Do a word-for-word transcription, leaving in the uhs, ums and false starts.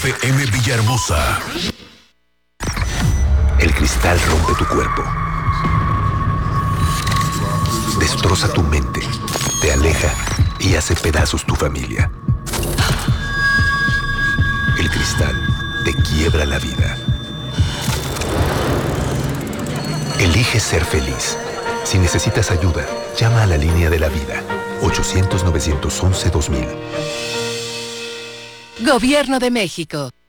F M Villahermosa. El cristal rompe tu cuerpo. Destroza tu mente. Te aleja y hace pedazos tu familia. El cristal te quiebra la vida. Elige ser feliz. Si necesitas ayuda, llama a la línea de la vida. ochocientos, novecientos once, dos mil. Gobierno de México.